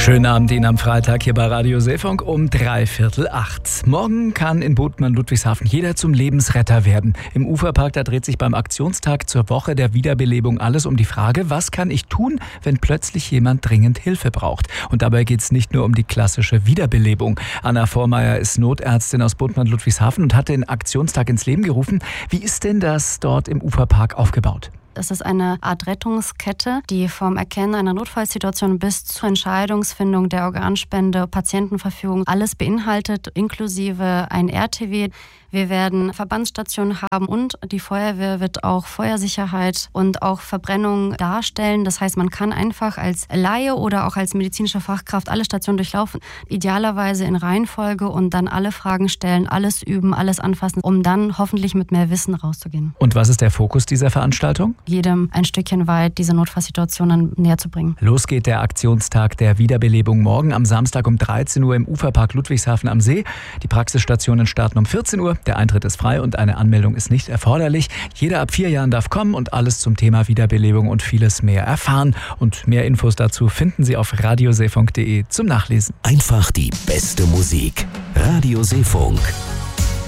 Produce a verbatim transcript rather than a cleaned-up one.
Schönen Abend Ihnen am Freitag hier bei Radio Seefunk um dreiviertel acht. Morgen kann in Bodman-Ludwigshafen jeder zum Lebensretter werden. Im Uferpark, da dreht sich beim Aktionstag zur Woche der Wiederbelebung alles um die Frage, was kann ich tun, wenn plötzlich jemand dringend Hilfe braucht? Und dabei geht es nicht nur um die klassische Wiederbelebung. Anna Vormeier ist Notärztin aus Bodman-Ludwigshafen und hat den Aktionstag ins Leben gerufen. Wie ist denn das dort im Uferpark aufgebaut? Das ist eine Art Rettungskette, die vom Erkennen einer Notfallsituation bis zur Entscheidungsfindung der Organspende, Patientenverfügung alles beinhaltet, inklusive ein R T W. Wir werden Verbandsstationen haben und die Feuerwehr wird auch Feuersicherheit und auch Verbrennung darstellen. Das heißt, man kann einfach als Laie oder auch als medizinische Fachkraft alle Stationen durchlaufen, idealerweise in Reihenfolge und dann alle Fragen stellen, alles üben, alles anfassen, um dann hoffentlich mit mehr Wissen rauszugehen. Und was ist der Fokus dieser Veranstaltung? Jedem ein Stückchen weit diese Notfallsituationen näher zu bringen. Los geht der Aktionstag der Wiederbelebung morgen am Samstag um dreizehn Uhr im Uferpark Ludwigshafen am See. Die Praxisstationen starten um vierzehn Uhr. Der Eintritt ist frei und eine Anmeldung ist nicht erforderlich. Jeder ab vier Jahren darf kommen und alles zum Thema Wiederbelebung und vieles mehr erfahren. Und mehr Infos dazu finden Sie auf radioseefunk punkt de zum Nachlesen. Einfach die beste Musik. Radio Seefunk.